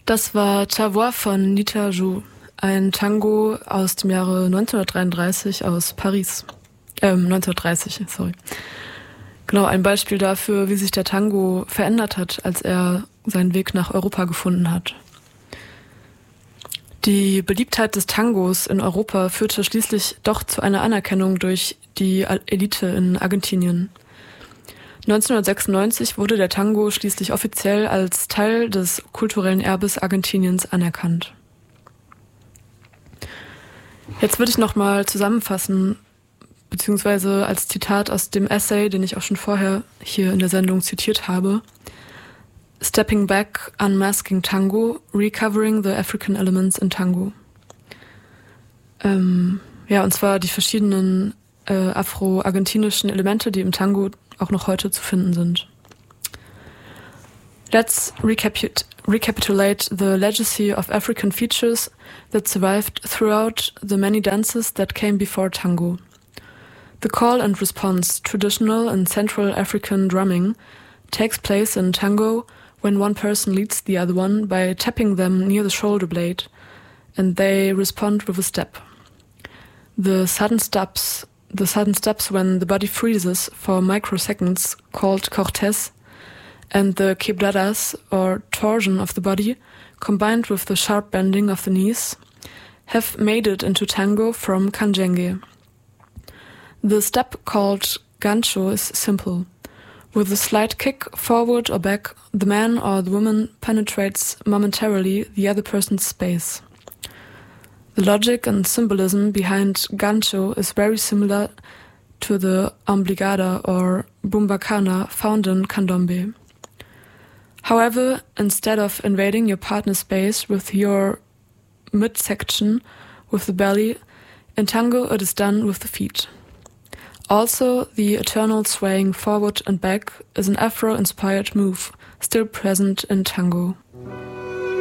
Das war Ta Voix von Nita Jou, ein Tango aus dem Jahre 1933 aus Paris. 1930, sorry. Genau, ein Beispiel dafür, wie sich der Tango verändert hat, als er seinen Weg nach Europa gefunden hat. Die Beliebtheit des Tangos in Europa führte schließlich doch zu einer Anerkennung durch die Elite in Argentinien. 1996 wurde der Tango schließlich offiziell als Teil des kulturellen Erbes Argentiniens anerkannt. Jetzt würde ich nochmal zusammenfassen, beziehungsweise als Zitat aus dem Essay, den ich auch schon vorher hier in der Sendung zitiert habe. Stepping Back, Unmasking Tango, Recovering the African Elements in Tango. Und zwar die verschiedenen afro-argentinischen Elemente, die im Tango auch noch heute zu finden sind. Let's recapitulate the legacy of African features that survived throughout the many dances that came before tango. The call and response, traditional and Central African drumming, takes place in tango when one person leads the other one by tapping them near the shoulder blade, and they respond with a step. The sudden steps when the body freezes for microseconds, called cortes, and the quebradas, or torsion of the body, combined with the sharp bending of the knees, have made it into tango from Canjengue. The step called gancho is simple. With a slight kick forward or back, the man or the woman penetrates momentarily the other person's space. The logic and symbolism behind gancho is very similar to the ombligada or bumbacana found in candombe. However, instead of invading your partner's space with your midsection with the belly, in tango it is done with the feet. Also, the eternal swaying forward and back is an Afro-inspired move, still present in tango.